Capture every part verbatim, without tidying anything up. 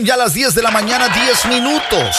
Ya a las diez de la mañana, diez minutos.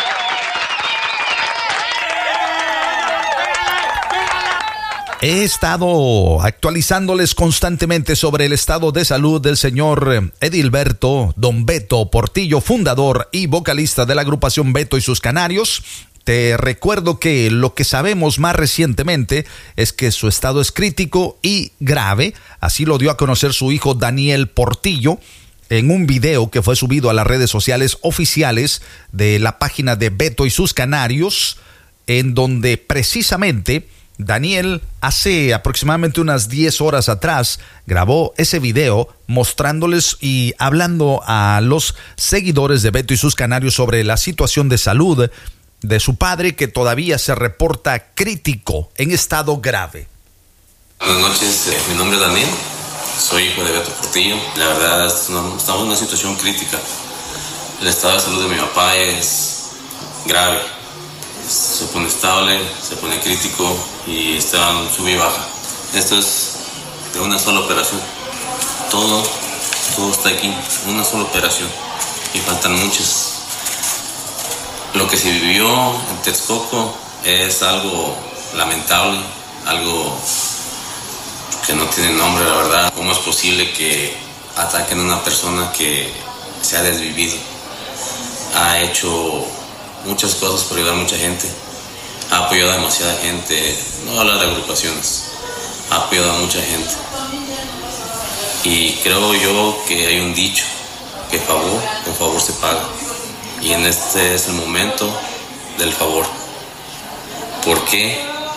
He estado actualizándoles constantemente sobre el estado de salud del señor Edilberto Don Beto Portillo, fundador y vocalista de la agrupación Beto y sus Canarios. Te recuerdo que lo que sabemos más recientemente es que su estado es crítico y grave. Así lo dio a conocer su hijo Daniel Portillo en un video que fue subido a las redes sociales oficiales de la página de Beto y sus Canarios, en donde precisamente Daniel hace aproximadamente unas diez horas atrás grabó ese video mostrándoles y hablando a los seguidores de Beto y sus Canarios sobre la situación de salud de su padre, que todavía se reporta crítico, en estado grave. Buenas noches, eh, mi nombre es Daniel, soy hijo de Beto Portillo. La verdad, estamos en una situación crítica. El estado de salud de mi papá es grave. Se pone estable, se pone crítico y está en sub y baja. Esto es de una sola operación. Todo, todo está aquí, una sola operación. Y faltan muchas. Lo que se vivió en Texcoco es algo lamentable, algo que no tiene nombre, la verdad. ¿Cómo es posible que ataquen a una persona que se ha desvivido? Ha hecho muchas cosas por ayudar a mucha gente, ha apoyado a demasiada gente, no hablar de agrupaciones, ha apoyado a mucha gente. Y creo yo que hay un dicho, que favor, con favor se paga. Y en este es el momento del favor. ¿Por qué?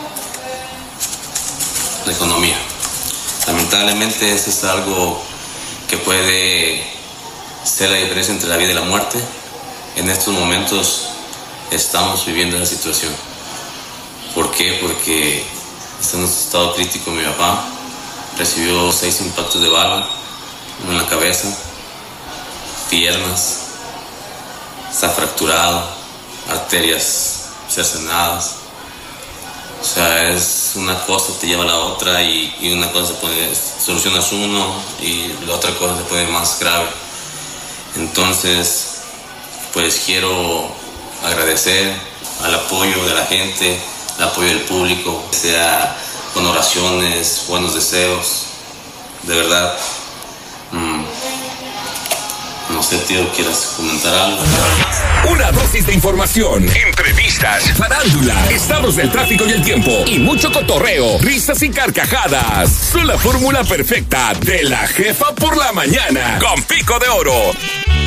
La economía. Lamentablemente eso es algo que puede ser la diferencia entre la vida y la muerte. En estos momentos estamos viviendo esa situación. ¿Por qué? Porque está en un estado crítico mi papá. Recibió seis impactos de bala, uno en la cabeza, piernas, está fracturado, arterias cercenadas. O sea, es una cosa te lleva a la otra y, y una cosa se pone, solucionas uno y la otra cosa se pone más grave. Entonces, pues quiero agradecer al apoyo de la gente, el apoyo del público, sea con oraciones, buenos deseos, de verdad. Mm. No sé, tío, ¿quieres comentar algo? Una dosis de información, entrevistas, farándula, estados del tráfico y el tiempo y mucho cotorreo, risas y carcajadas. Son la fórmula perfecta de la jefa por la mañana con Pico de Oro.